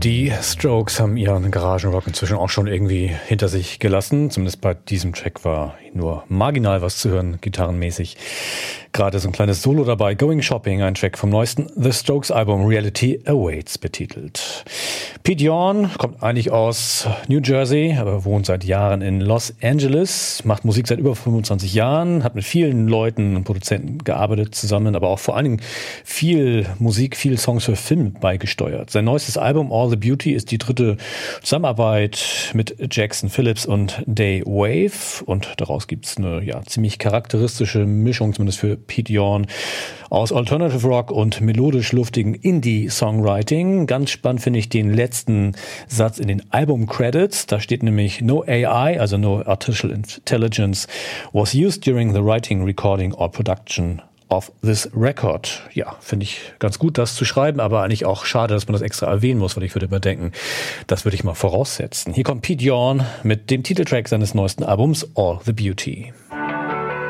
Die Strokes haben ihren Garagenrock inzwischen auch schon irgendwie hinter sich gelassen. Zumindest bei diesem Track war nur marginal was zu hören, gitarrenmäßig. Gerade so ein kleines Solo dabei. Going Shopping, ein Track vom neuesten The Strokes Album Reality Awaits betitelt. Pete Yorn kommt eigentlich aus New Jersey, aber wohnt seit Jahren in Los Angeles, macht Musik seit über 25 Jahren, hat mit vielen Leuten und Produzenten gearbeitet zusammen, aber auch vor allen Dingen viel Musik, viele Songs für Filme beigesteuert. Sein neuestes Album All the Beauty ist die dritte Zusammenarbeit mit Jackson Phillips und Day Wave und daraus gibt's eine ziemlich charakteristische Mischung, zumindest für Pete Yorn, aus Alternative Rock und melodisch luftigen Indie-Songwriting. Ganz spannend finde ich den letzten Satz in den Album-Credits. Da steht nämlich No AI, also No Artificial Intelligence, was used during the writing, recording or production of this record. Ja, finde ich ganz gut, das zu schreiben, aber eigentlich auch schade, dass man das extra erwähnen muss, weil ich würde immer denken, das würde ich mal voraussetzen. Hier kommt Pete Yorn mit dem Titeltrack seines neuesten Albums All the Beauty.